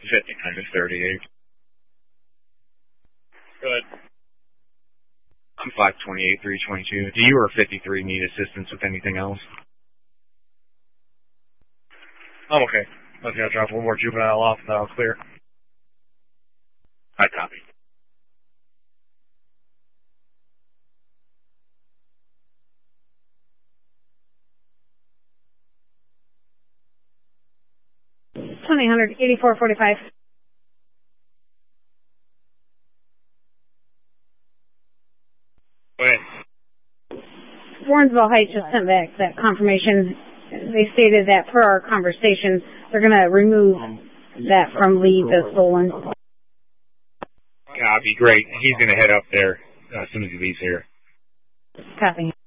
59-38. Good. I'm 528-322. Do you or 53 need assistance with anything else? I'm okay. I was going to drop one more juvenile off and then I'll clear. I copy. $2,800-8445. Wait. Warrensville Heights just sent back that confirmation. They stated that per our conversations, they're going to remove that from lead as stolen. Copy, great. He's going to head up there as soon as he leaves here. Copy.